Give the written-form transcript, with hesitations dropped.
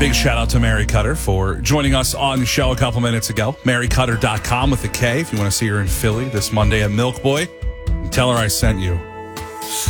big shout out to Mary Cutter for joining us on the show a couple minutes ago. MaryCutter.com with a K if you want to see her in Philly this Monday at Milk Boy. Tell her I sent you.